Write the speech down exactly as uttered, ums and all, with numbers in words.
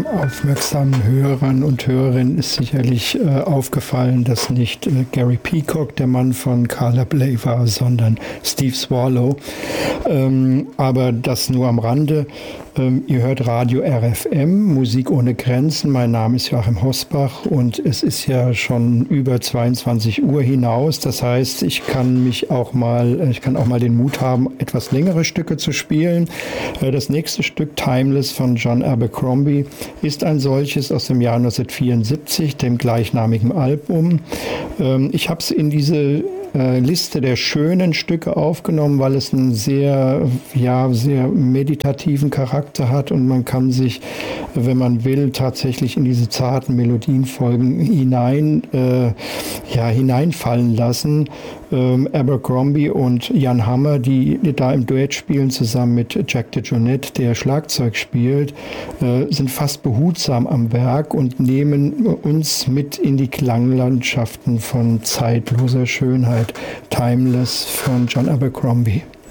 dem aufmerksamen Hörern und Hörerinnen ist sicherlich äh, aufgefallen, dass nicht äh, Gary Peacock der Mann von Carla Bley war, sondern Steve Swallow. Ähm, aber das nur am Rande. Ähm, ihr hört Radio R F M, Musik ohne Grenzen. Mein Name ist Joachim Hosbach und es ist ja schon über zweiundzwanzig Uhr hinaus. Das heißt, ich kann mich auch mal, ich kann auch mal den Mut haben, etwas längere Stücke zu spielen. Äh, das nächste Stück, Timeless von John Abercrombie, ist ein solches aus dem Jahr neunzehnhundertvierundsiebzig, dem gleichnamigen Album. Ähm, ich habe es in diese Liste der schönen Stücke aufgenommen, weil es einen sehr, ja, sehr meditativen Charakter hat und man kann sich, wenn man will, tatsächlich in diese zarten Melodienfolgen hinein, äh, ja, hineinfallen lassen. Ähm, Abercrombie und Jan Hammer, die da im Duett spielen, zusammen mit Jack DeJohnette, der Schlagzeug spielt, äh, sind fast behutsam am Werk und nehmen uns mit in die Klanglandschaften von zeitloser Schönheit. Timeless von John Abercrombie.